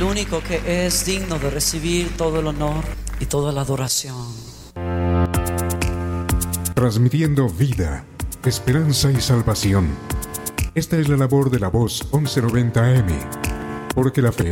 el único que es digno de recibir todo el honor y toda la adoración. Transmitiendo vida, esperanza y salvación. Esta es la labor de la Voz 1190 AM, porque la fe